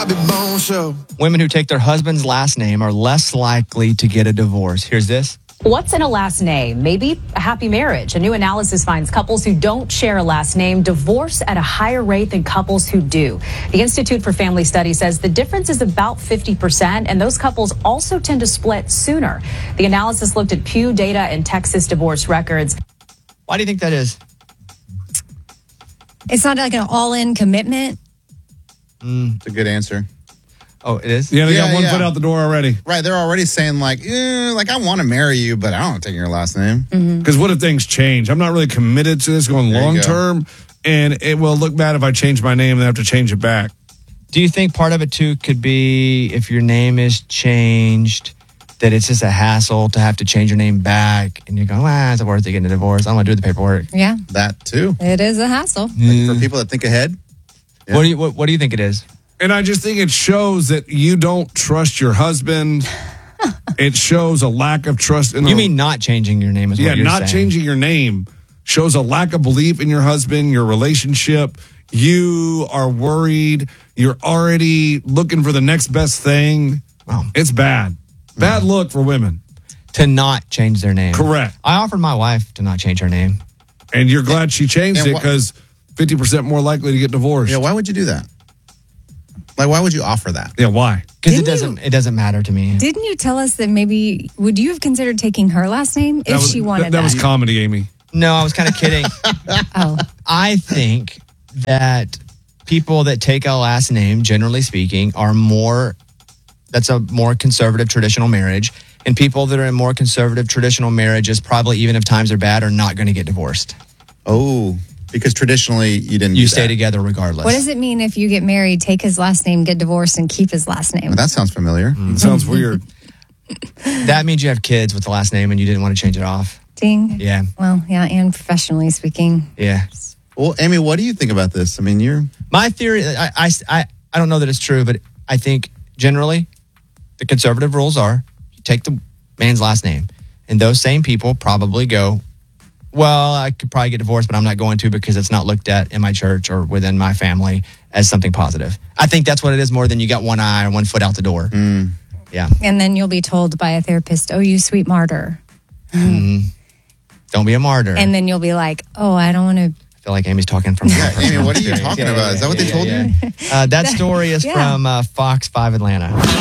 Bobby Bones Show. Women who take their husband's last name are less likely to get a divorce. Here's this. What's in a last name? Maybe a happy marriage. A new analysis finds couples who don't share a last name divorce at a higher rate than couples who do. The Institute for Family Studies says the difference is about 50%, and those couples also tend to split sooner. The analysis looked at Pew data and Texas divorce records. Why do you think that is? It's not like an all-in commitment. It's a good answer. Oh, it is? Yeah, they got one foot out the door already. Right, they're already saying like I want to marry you, but I don't want to take your last name. Because what if things change? I'm not really committed to this going long term, and it will look bad if I change my name and I have to change it back. Do you think part of it, too, could be if your name is changed, that it's just a hassle to have to change your name back, and you're going, is it worth it getting a divorce? I don't want to do the paperwork. Yeah. That, too. It is a hassle. Like for people that think ahead. Yeah. What do you think it is? And I just think it shows that you don't trust your husband. It shows a lack of trust in You mean not changing your name is what you're not saying. changing your name shows a lack of belief in your husband, your relationship. You are worried. You're already looking for the next best thing. Wow. It's bad. Bad look for women. To not change their name. Correct. I offered my wife to not change her name. And you're glad she changed it because 50% more likely to get divorced. Yeah, why would you do that? Like, why would you offer that? Yeah, why? Because it doesn't matter to me. Didn't you tell us that maybe, would you have considered taking her last name if she wanted that? That was comedy, Amy. No, I was kind of kidding. Oh. I think that people that take a last name, generally speaking, that's a more conservative traditional marriage. And people that are in more conservative traditional marriages, probably even if times are bad, are not going to get divorced. Oh, because traditionally you didn't. You stay together regardless. What does it mean if you get married, take his last name, get divorced, and keep his last name? Well, that sounds familiar. It sounds weird. That means you have kids with the last name and you didn't want to change it off. Ding. Yeah. Well, yeah, and professionally speaking. Yeah. Well, Amy, what do you think about this? I mean, My theory, I don't know that it's true, but I think generally the conservative rules are you take the man's last name. And those same people probably go, well, I could probably get divorced, but I'm not going to because it's not looked at in my church or within my family as something positive. I think that's what it is more than you got one eye or one foot out the door. Yeah. And then you'll be told by a therapist, oh, you sweet martyr. Don't be a martyr. And then you'll be like, oh, I don't want to. I feel like Amy's talking from her Amy, what are you talking about? Is that what they told you? That story is from Fox 5 Atlanta.